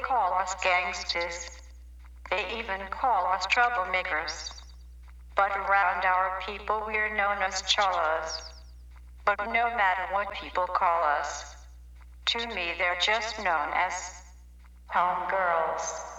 call us gangsters. They even call us troublemakers. But around our people we're known as cholas. But no matter what people call us, to me they're just known as homegirls.